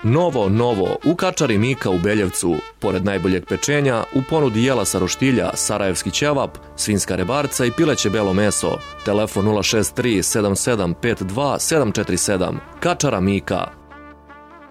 Novo, u kačari Mika u Beljevcu. Pored najboljeg pečenja, u ponudi jela sa roštilja, sarajevski ćevap, svinjska rebarca i pileće belo meso. Telefon 063 7752 747. Kačara Mika.